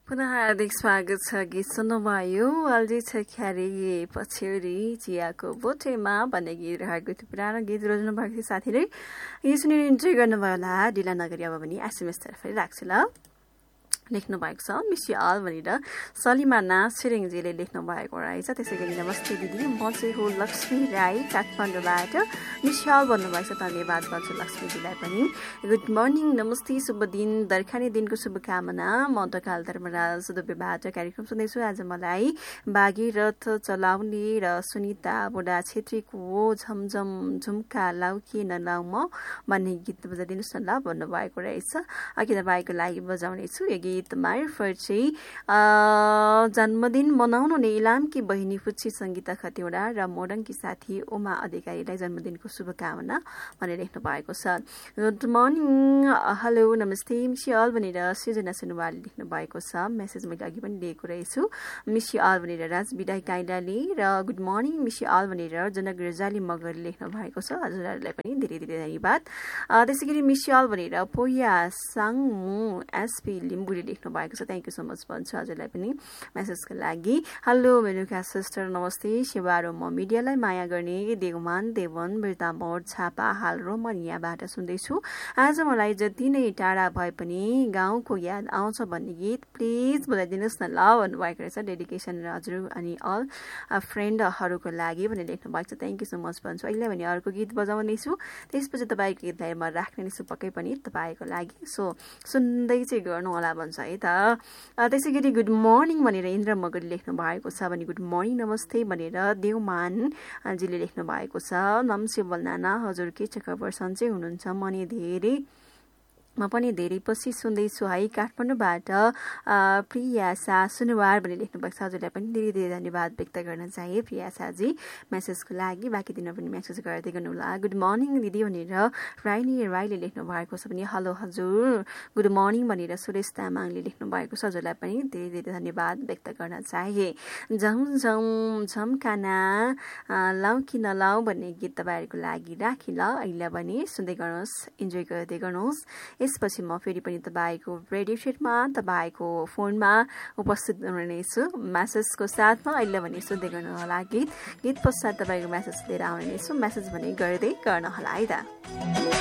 पुनः हार्दिक स्वागत छ। गीत सुन्नुभयो अल्झी छ ख्यारे पछ्यौरी चियाको बोटेमा भन्ने गीत रहेको थियो। पुरानो गीत रोज्नु भएको थियो साथीले। गीत सुनेर इन्जोय गर्नुभयो होला। ढिला नगरी अब पनि एसएमएस तर्फै राख्छु ल। लेख्नु भएको छ मिस यु अल भनेर सलिमा नाथ छिरिङजीले लेख्नु भएको रहेछ। त्यसै गरी नमस्ते दिदी, म चाहिँ हो लक्ष्मी राई काठमाडौँबाट। मिस यु अल भन्नुभएको छ, धन्यवाद गर्छु लक्ष्मीजीलाई पनि। गुड मर्निङ, नमस्ते, शुभ दिन, दर्खाने दिनको शुभकामना। म ढकाल धर्मराज दुबेबाट कार्यक्रम सुन्दैछु। आज मलाई भागीरथ चलाउने र सुनिता बुढा छेत्रीको झमझम झुम्का लाउ कि नलाउ म भन्ने गीत बजाइदिनुहोस् न ल भन्नुभएको रहेछ। अघि तपाईँको लागि बजाउनेछु यो गीत मार्फत चाहिँ जन्मदिन मनाउनु नै इलामकी बहिनी फुच्ची सङ्गीता खतिवडा र मोडङकी साथी उमा अधिकारीलाई जन्मदिनको शुभकामना भनेर लेख्नु भएको छ। गुड मर्निङ, हेलो, नमस्ते मिस यु अल भनेर सृजना सुनुवारले लेख्नु भएको छ। मेसेज मैले अघि पनि दिएको रहेछु। मिस यु अल भनेर राज विदाई काइलाले र good morning miss you all भनेर जनक रजाली मगरले लेख्नु भएको छ। हजुरहरूलाई पनि धेरै धेरै धन्यवाद। त्यसै गरी मिस यु अल भनेर पोया साङमु एसपी लिम्बुले लेख्नु भएको छ। थ्याङ्क यू सो मच भन्छु हजुरलाई पनि मेसेजको लागि। हेलो मेनुका सिस्टर, नमस्ते, सेवारो म मिडियालाई माया गर्ने देवमान देवन बिर्तामोड छापा हाल रोमनियाबाट सुन्दैछु। आज मलाई जति नै टाढा भए पनि गाउँको याद आउँछ भन्ने गीत प्लिज बोलाइदिनुहोस् न ल भन्नुभएको रहेछ। डेडिकेसन हजुर अनि अल फ्रेन्डहरूको लागि भनेर लेख्नु भएको छ। थ्याङ्क यू सो मच भन्छु। अहिले भने अर्को गीत बजाउनेछु, त्यसपछि तपाईँको गीतलाई म राख्ने छु पक्कै पनि तपाईँको लागि। सो सुन्दै चाहिँ गर्नु होला भन्छ है त। त्यसै गरी गुड मर्निङ भनेर इन्द्र मगरले लेख्नु भएको छ भने गुड मर्निङ नमस्ते भनेर देवमान जीले लेख्नु भएको छ। नमस्ते बलनाना, हजुर के छ खबर, सन्चै हुनुहुन्छ? म पनि धेरै पछि सुन्दैछु है। काठमाडौँबाट प्रियासा सुनुवार भनेर लेख्नु भएको छ। हजुरलाई पनि धेरै धेरै धन्यवाद व्यक्त गर्न चाहे प्रियासाजी मेसेजको लागि। बाँकी दिन पनि मेसेज गर्दै गर्नु होला। गुड मर्निङ दिदी भनेर राइनी राईले लेख्नु भएको छ भने हेलो हजुर गुड मर्निङ भनेर सुरेश तामाङले लेख्नु भएको छ। हजुरलाई पनि धेरै धेरै धन्यवाद व्यक्त गर्न चाहे। झम झम झम्काना लाउ कि नलाउ भन्ने गीत तपाईँहरूको लागि राखी ल। अहिले पनि सुन्दै गर्नुहोस्, इन्जोय गर्दै गर्नुहोस्। यसपछि म फेरि पनि तपाईँको रेडियो सेटमा तपाईँको फोनमा उपस्थित हुनेछु मेसेजको साथमा। अहिले भने सुन्दै गर्नु होला गीत पश्चात तपाईँको मेसेज लिएर आउनेछु। मेसेज भने गर्दै गर्न होला है त।